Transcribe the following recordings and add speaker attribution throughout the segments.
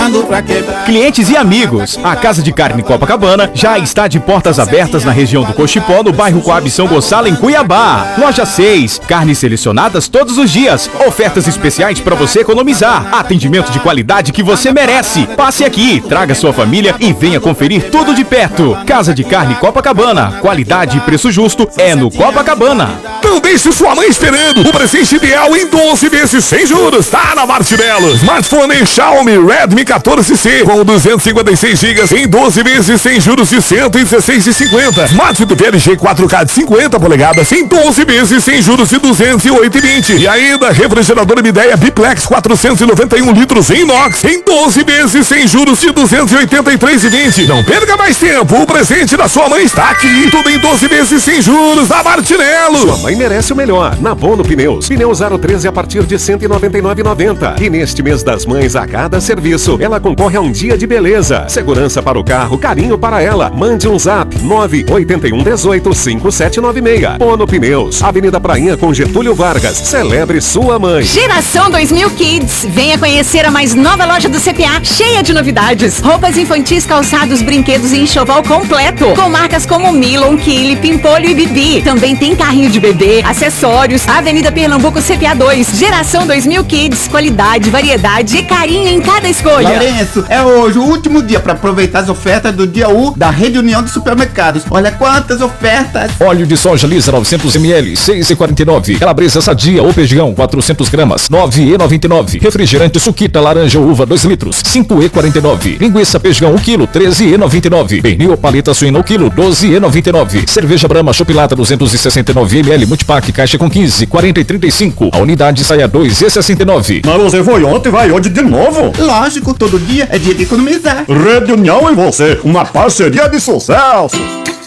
Speaker 1: botando pra quebrar.
Speaker 2: Clientes e amigos, a Casa de Carne Copacabana já está de portas abertas na região do Cochipó, no bairro Coab São Gonçalo, em Cuiabá. Loja 6, carnes selecionadas todos os dias, ofertas especiais para você economizar, atendimento de qualidade que você merece. Passe aqui, traga sua família e venha conferir tudo de perto. Casa de Carne Copacabana, qualidade e preço justo é no Copacabana.
Speaker 3: Não deixe sua mãe esperando. O presente ideal em 12 vezes sem juros tá na Martinello. Smartphone Xiaomi Redmi 14C com 256 GB em 12 vezes sem juros de 116,50. Smart TV LG 4K de 50 polegadas em 12 vezes sem juros de 208,20. E ainda refrigerador Midea Biplex 491 litros em inox em 12 vezes sem juros de 283,20. Não perca mais tempo. O presente da sua mãe está aqui. Tudo em 12 vezes sem juros da Martinello.
Speaker 4: Sua mãe merece o melhor. Na Bono Pneus. Pneus Aro 13 a partir de R$ 199,90. E neste mês das mães, a cada serviço, ela concorre a um dia de beleza. Segurança para o carro, carinho para ela. Mande um zap 981185796. Bono Pneus. Avenida Prainha com Getúlio Vargas. Celebre sua mãe.
Speaker 5: Geração 2000 Kids. Venha conhecer a mais nova loja do CPA, cheia de novidades. Roupas infantis, calçados, brinquedos e enxoval completo. Com marcas como Milon, Kili, Pimpolho e Bibi. Também tem carrinho de bebê, acessórios. Avenida Pernambuco CPA 2. Geração 2000 Kids. Qualidade, variedade e carinho em cada escolha.
Speaker 1: Lourenço, é hoje o último dia para aproveitar as ofertas do dia U da Rede União de Supermercados. Olha quantas ofertas.
Speaker 6: Óleo de soja lisa 900 ml, 6,49. Calabresa sadia ou feijão 400 gramas, 9,99. Refrigerante Suquita laranja ou uva 2 litros, 5,49. Linguiça peixão 1 quilo, 13,99. Pernil ou paleta suína 1 quilo, 12,99. Cerveja Brahma Chopilata 269 ml multipack caixa com 15, 40 e 35. A unidade sai a 2,69.
Speaker 7: Mas você foi ontem, vai hoje de novo?
Speaker 1: Lógico, todo dia é dia de economizar.
Speaker 7: Rede União e você, uma parceria de sucesso.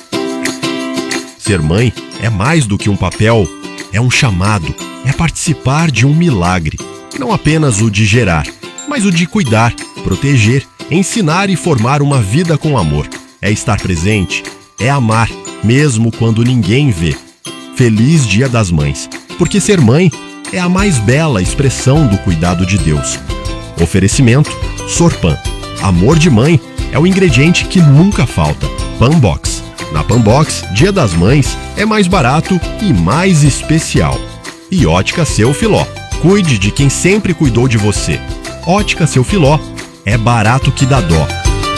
Speaker 8: Ser mãe é mais do que um papel, é um chamado, é participar de um milagre. Não apenas o de gerar, mas o de cuidar, proteger, ensinar e formar uma vida com amor. É estar presente, é amar, mesmo quando ninguém vê. Feliz Dia das Mães, porque ser mãe é a mais bela expressão do cuidado de Deus. Oferecimento Sorpan. Amor de mãe é o ingrediente que nunca falta. Panbox. Na Panbox, Dia das Mães é mais barato e mais especial. E Ótica Seu Filó. Cuide de quem sempre cuidou de você. Ótica Seu Filó. É barato que dá dó.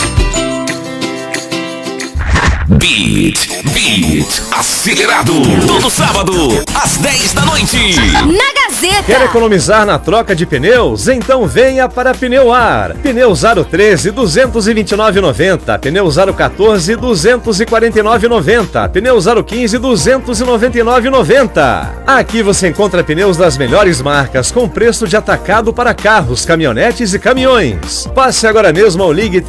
Speaker 3: Beat acelerado. Todo sábado, às 10 da noite.
Speaker 5: Na Gazeta.
Speaker 9: Quer economizar na troca de pneus? Então venha para Pneuar. Pneus Aro 13, R$ 229,90. Pneus Aro 14, R$ 249,90. Pneus Aro 15, R$ 299,90. Aqui você encontra pneus das melhores marcas com preço de atacado para carros, caminhonetes e caminhões. Passe agora mesmo ou ligue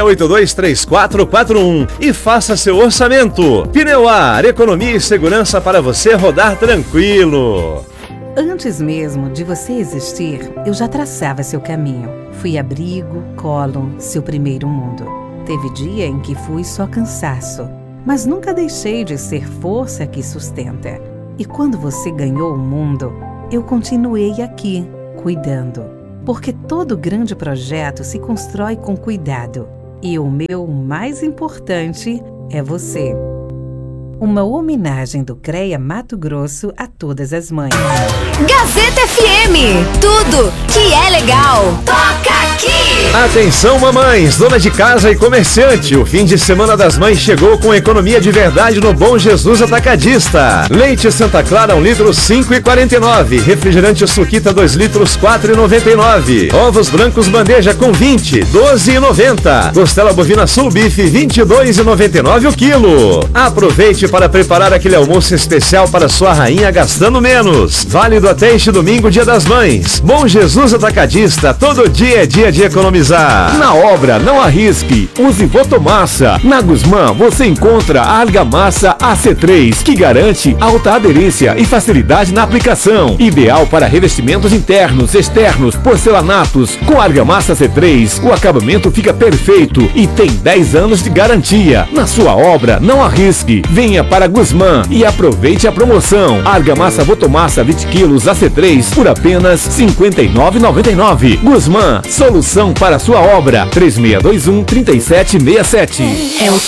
Speaker 9: 3682-3441 e faça seu orçamento. Pneuar, economia e segurança para você rodar tranquilo.
Speaker 10: Antes mesmo de você existir, eu já traçava seu caminho. Fui abrigo, colo, seu primeiro mundo. Teve dia em que fui só cansaço, mas nunca deixei de ser força que sustenta. E quando você ganhou o mundo, eu continuei aqui, cuidando. Porque todo grande projeto se constrói com cuidado. E o meu mais importante é você. Uma homenagem do CREA Mato Grosso a todas as mães.
Speaker 5: Gazeta FM, tudo que é legal, toca aqui!
Speaker 9: Atenção mamães, donas de casa e comerciante, o fim de semana das mães chegou com economia de verdade no Bom Jesus Atacadista. Leite Santa Clara 1 litro 5,49, refrigerante Suquita 2 litros 4,99, ovos brancos bandeja com 20, 12,90, costela bovina Sul Bife 22,99 o quilo. Aproveite para preparar aquele almoço especial para sua rainha gastando menos. Válido até este domingo, Dia das Mães. Bom Jesus Atacadista, todo dia é dia de economizar.
Speaker 2: Na obra, não arrisque. Use Votomassa. Na Guzmã, você encontra a argamassa AC3, que garante alta aderência e facilidade na aplicação. Ideal para revestimentos internos, externos, porcelanatos. Com a argamassa AC3, o acabamento fica perfeito e tem 10 anos de garantia. Na sua obra, não arrisque. Venha para Guzmã e aproveite a promoção. Argamassa Votomassa 20 quilos AC3 por apenas R$ 59,99. Guzmã, solução para a sua obra. 3621-3767.
Speaker 5: É o